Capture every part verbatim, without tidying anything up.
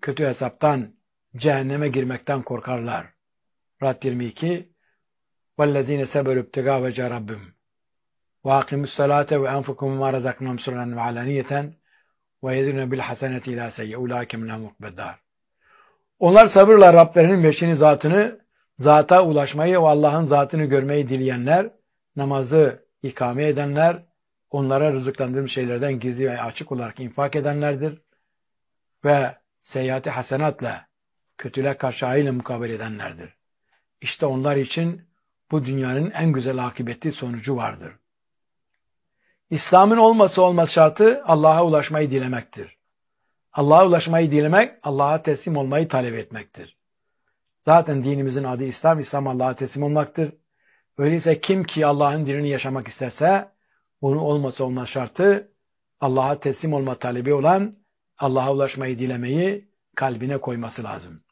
kötü hesaptan, cehenneme girmekten korkarlar. Rad yirmi iki وَالَّذ۪ينَ سَبَرُوا ابْتِغَاءَ وَجْهَ رَبِّهِمْ وَاقِمُوا الصَّلَاةَ وَاَنْفِقُوا مِمَّا رَزَقْنَاهُمْ سِرًّا وَعَلَانِيَةً وَيَدْعُونَ بِالْحَسَنَةِ إِلَى سَيِّئَةٍ اُولَٰئِكَ مِنْهُمْ عُقْبَى الدَّارِ. Onlar sabırla Rablerinin beşini zatını, zata ulaşmayı ve Allah'ın zatını görmeyi dileyenler, namazı ikame edenler, onlara rızıklandırmış şeylerden gizli ve açık olarak infak edenlerdir ve seyyiati hasenatla, kötüle karşı hayırla mukabele edenlerdir. İşte onlar için bu dünyanın en güzel akıbeti sonucu vardır. İslam'ın olması olmaz şartı Allah'a ulaşmayı dilemektir. Allah'a ulaşmayı dilemek, Allah'a teslim olmayı talep etmektir. Zaten dinimizin adı İslam, İslam Allah'a teslim olmaktır. Öyleyse kim ki Allah'ın dinini yaşamak isterse, bunun olması olmaz şartı Allah'a teslim olma talebi olan, Allah'a ulaşmayı dilemeyi kalbine koyması lazım.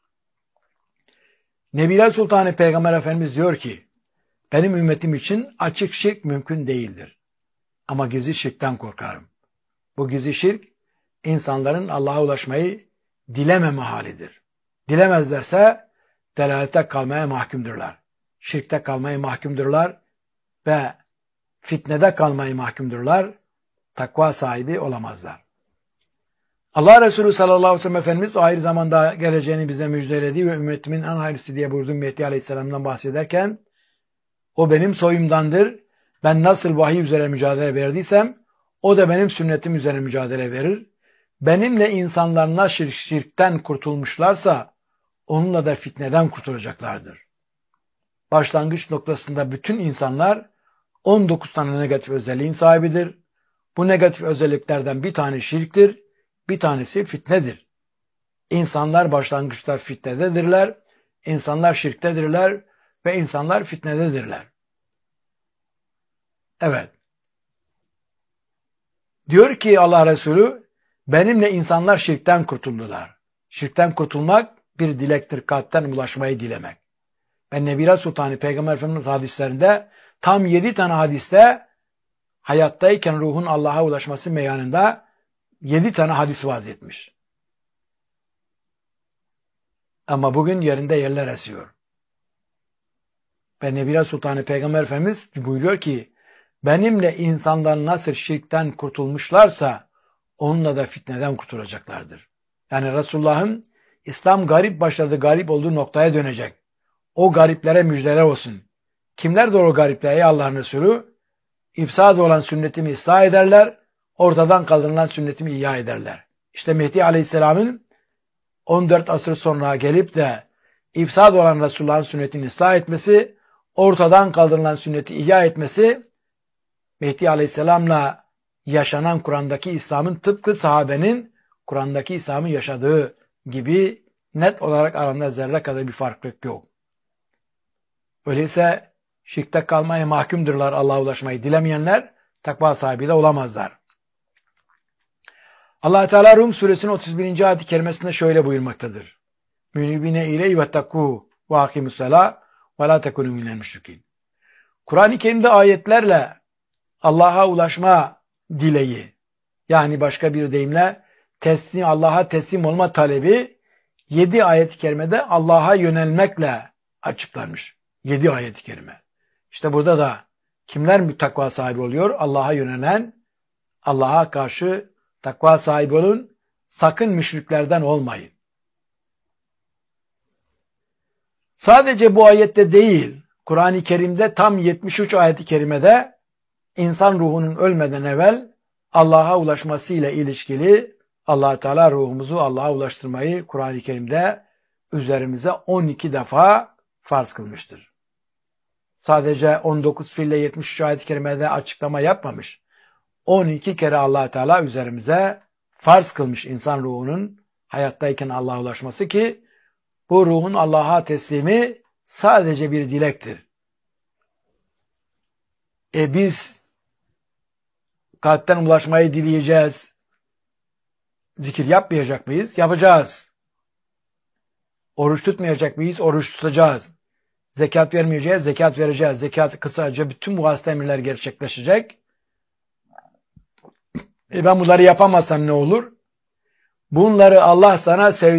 Nebiler Sultanı Peygamber Efendimiz diyor ki, benim ümmetim için açık şirk mümkün değildir. Ama gizli şirkten korkarım. Bu gizli şirk, insanların Allah'a ulaşmayı dilememe halidir. Dilemezlerse delalete kalmaya mahkumdurlar. Şirkte kalmaya mahkumdurlar ve fitnede kalmaya mahkumdurlar. Takva sahibi olamazlar. Allah Resulü sallallahu aleyhi ve sellem Efendimiz ahir zamanda geleceğini bize müjdeledi ve ümmetimin en hayırlısı diye buyurduğum Mehdi Aleyhisselam'dan bahsederken, o benim soyumdandır. Ben nasıl vahiy üzere mücadele verdiysem, o da benim sünnetim üzere mücadele verir. Benimle insanlar nasıl şirkten kurtulmuşlarsa, onunla da fitneden kurtulacaklardır. Başlangıç noktasında bütün insanlar on dokuz tane negatif özelliğin sahibidir. Bu negatif özelliklerden bir tane şirktir, bir tanesi fitnedir. İnsanlar başlangıçta fitnededirler, insanlar şirktedirler ve insanlar fitnededirler. Evet. Diyor ki Allah Resulü, benimle insanlar şirkten kurtuldular. Şirkten kurtulmak bir dilektir, kalpten ulaşmayı dilemek. Ve Nebiler Sultanı Peygamber Efendimiz hadislerinde tam yedi tane hadiste hayattayken ruhun Allah'a ulaşması meyanında yedi tane hadis vaaz etmiş. Ama bugün yerinde yerler esiyor. Ve Nebiler Sultanı Peygamber Efendimiz buyuruyor ki, benimle insanlar nasıl şirkten kurtulmuşlarsa onunla da fitneden kurtulacaklardır. Yani Resulullah'ın İslam garip başladı, garip olduğu noktaya dönecek. O gariplere müjdeler olsun. Kimlerdir o garipler ey Allah'ın Resulü? İfsad olan sünnetimi ıslah ederler, ortadan kaldırılan sünnetimi ihya ederler. İşte Mehdi Aleyhisselam'ın on dört asır sonra gelip de ifsad olan Resulullah'ın sünnetini ıslah etmesi, ortadan kaldırılan sünneti ihya etmesi, Mehdi Aleyhisselam'la yaşanan Kur'an'daki İslam'ın tıpkı sahabenin Kur'an'daki İslam'ı yaşadığı gibi net olarak arasında zerre kadar bir farklılık yok. Öyleyse şirkte kalmaya mahkumdurlar Allah'a ulaşmayı dilemeyenler, takva sahibi de olamazlar. Allah Teala Rum suresinin otuz birinci ayet-i kerimesinde şöyle buyurmaktadır. Münibine ileyhi vettekû ve akimussalâ ve lâ tekûnû minel müşrikîn. Kur'an-ı Kerim'de ayetlerle Allah'a ulaşma dileği, yani başka bir deyimle teslim, Allah'a teslim olma talebi yedi ayet-i kerimede Allah'a yönelmekle açıklanmış. yedi ayet-i kerime. İşte burada da kimler takva sahibi oluyor? Allah'a yönelen, Allah'a karşı takva sahibi olun, sakın müşriklerden olmayın. Sadece bu ayette değil, Kur'an-ı Kerim'de tam yetmiş üç ayet-i kerimede insan ruhunun ölmeden evvel Allah'a ulaşmasıyla ilişkili Allah Teala ruhumuzu Allah'a ulaştırmayı Kur'an-ı Kerim'de üzerimize on iki defa farz kılmıştır. Sadece on dokuz fiille yetmiş üç ayet-i kerimede açıklama yapmamış. on iki kere Allah Teala üzerimize farz kılmış insan ruhunun hayattayken Allah'a ulaşması ki bu ruhun Allah'a teslimi sadece bir dilektir. E biz kalpten ulaşmayı dileyeceğiz. Zikir yapmayacak mıyız? Yapacağız. Oruç tutmayacak mıyız? Oruç tutacağız. Zekat vermeyeceğiz, zekat vereceğiz. Zekat kısaca bütün bu vasıta emirler gerçekleşecek. E ben bunları yapamazsam ne olur? Bunları Allah sana sev